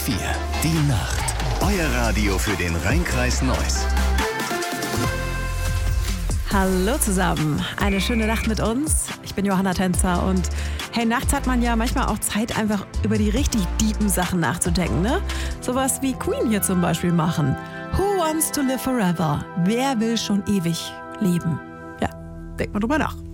94,4. Die Nacht. Euer Radio für den Rhein-Kreis Neuss. Hallo zusammen, eine schöne Nacht mit uns. Ich bin Johanna Tänzer und hey, nachts hat man ja manchmal auch Zeit, einfach über die richtig deepen Sachen nachzudenken, ne? Sowas wie Queen hier zum Beispiel machen. Who wants to live forever? Wer will schon ewig leben? Ja, denkt mal drüber nach.